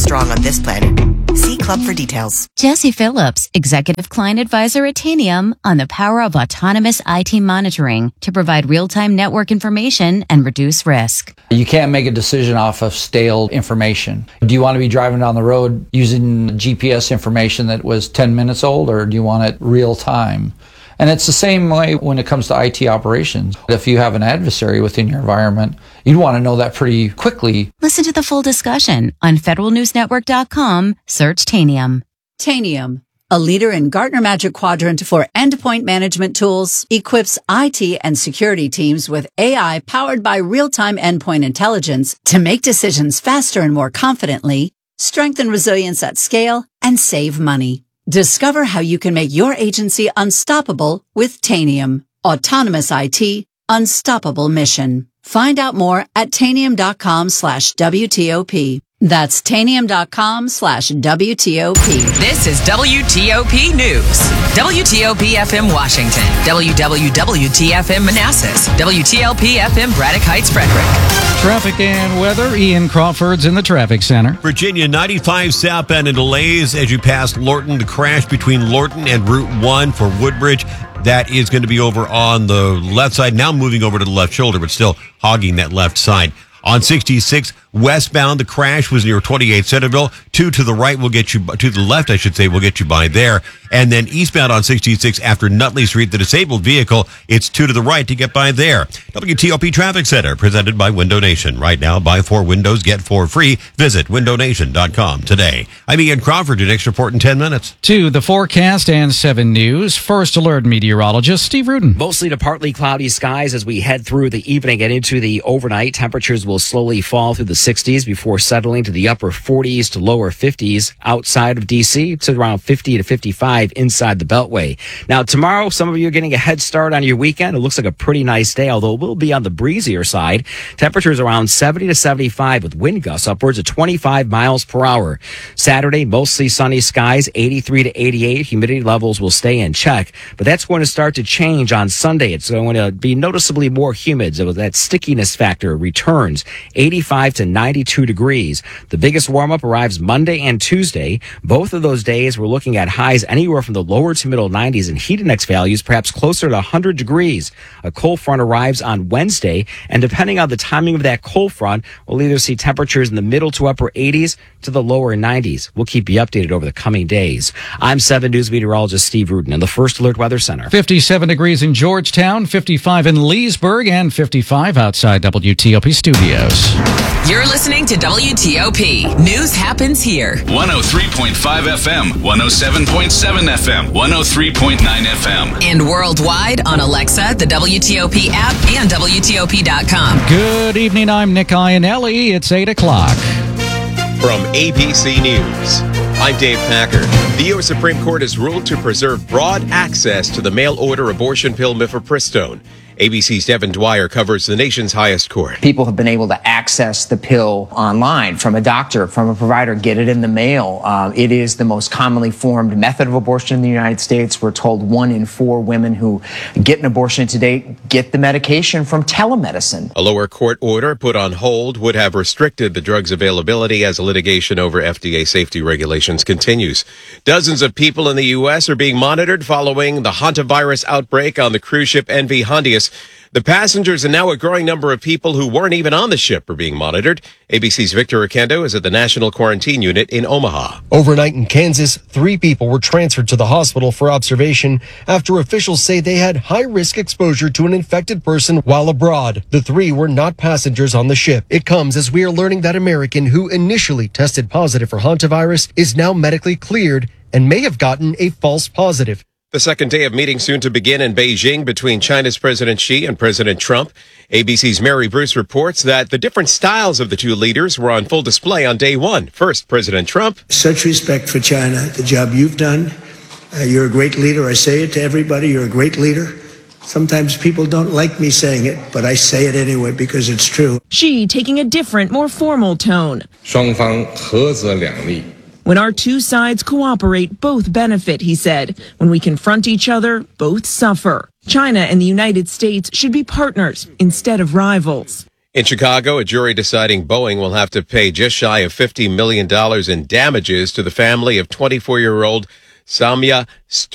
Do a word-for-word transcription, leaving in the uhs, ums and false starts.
strong on this planet. See Club for details. Jesse Phillips, Executive Client Advisor at Tanium, on the power of autonomous I T monitoring to provide real-time network information and reduce risk. You can't make a decision off of stale information. Do you want to be driving down the road using G P S information that was ten minutes old, or do you want it real time? And it's the same way when it comes to I T operations. If you have an adversary within your environment, you'd want to know that pretty quickly. Listen to the full discussion on federal news network dot com. Search Tanium. Tanium, a leader in Gartner Magic Quadrant for endpoint management tools, equips I T and security teams with A I powered by real-time endpoint intelligence to make decisions faster and more confidently, strengthen resilience at scale, and save money. Discover how you can make your agency unstoppable with Tanium. Autonomous I T, unstoppable mission. Find out more at tanium.com slash WTOP. That's tanium.com slash WTOP. This is W T O P News. W T O P F M Washington. W W W T F M Manassas. W T L P F M Braddock Heights, Frederick. Traffic and weather. Ian Crawford's in the traffic center. Virginia ninety-five southbound and delays as you pass Lorton. The crash between Lorton and Route one for Woodbridge. That is going to be over on the left side. Now moving over to the left shoulder, but still hogging that left side. On sixty-six westbound, the crash was near twenty-eight Centerville. Two to the right will get you, to the left, I should say, will get you by there. And then eastbound on sixty-six after Nutley Street, the disabled vehicle, it's two to the right to get by there. W T O P Traffic Center, presented by Window Nation. Right now, buy four windows, get four free. Visit window nation dot com today. I'm Ian Crawford, your next report in ten minutes. To the forecast and seven News, First Alert meteorologist Steve Rudin. Mostly to partly cloudy skies as we head through the evening and into the overnight. Temperatures will slowly fall through the sixties before settling to the upper forties to lower fifties outside of D C. It's around fifty to fifty-five inside the Beltway. Now, tomorrow, some of you are getting a head start on your weekend. It looks like a pretty nice day, although it will be on the breezier side. Temperatures around seventy to seventy-five with wind gusts upwards of twenty-five miles per hour. Saturday, mostly sunny skies, eighty-three to eighty-eight. Humidity levels will stay in check, but that's going to start to change on Sunday. It's going to be noticeably more humid, so that stickiness factor returns. eighty-five to ninety-two degrees. The biggest warm-up arrives Monday and Tuesday. Both of those days, we're looking at highs anywhere from the lower to middle nineties and heat index values perhaps closer to one hundred degrees. A cold front arrives on Wednesday, and depending on the timing of that cold front, we'll either see temperatures in the middle to upper eighties to the lower nineties. We'll keep you updated over the coming days. I'm seven News meteorologist Steve Rudin in the First Alert Weather Center. fifty-seven degrees in Georgetown, fifty-five in Leesburg, and fifty-five outside W T O P studios. You're listening to W T O P. News happens here. one oh three point five F M, one oh seven point seven F M, one oh three point nine F M. And worldwide on Alexa, the W T O P app, and W T O P dot com. Good evening, I'm Nick Iannelli. It's eight o'clock. From A B C News, I'm Dave Packer. The U S Supreme Court has ruled to preserve broad access to the mail-order abortion pill mifepristone. A B C's Devin Dwyer covers the nation's highest court. People have been able to access the pill online from a doctor, from a provider, get it in the mail. Uh, it is the most commonly formed method of abortion in the United States. We're told one in four women who get an abortion today get the medication from telemedicine. A lower court order put on hold would have restricted the drug's availability as litigation over F D A safety regulations continues. Dozens of people in the U S are being monitored following the hantavirus outbreak on the cruise ship M V Hondius. The passengers and now a growing number of people who weren't even on the ship are being monitored. A B C's Victor Oquendo is at the National Quarantine Unit in Omaha. Overnight in Kansas, three people were transferred to the hospital for observation after officials say they had high-risk exposure to an infected person while abroad. The three were not passengers on the ship. It comes as we are learning that American who initially tested positive for hantavirus is now medically cleared and may have gotten a false positive. The second day of meetings soon to begin in Beijing between China's President Xi and President Trump. A B C's Mary Bruce reports that the different styles of the two leaders were on full display on day one. First, President Trump. Such respect for China, the job you've done. Uh, you're a great leader. I say it to everybody. You're a great leader. Sometimes people don't like me saying it, but I say it anyway because it's true. Xi taking a different, more formal tone. 双方合则两利. When our two sides cooperate, both benefit, he said. When we confront each other, both suffer. China and the United States should be partners instead of rivals. In Chicago, a jury deciding Boeing will have to pay just shy of fifty million dollars in damages to the family of twenty-four-year-old Samya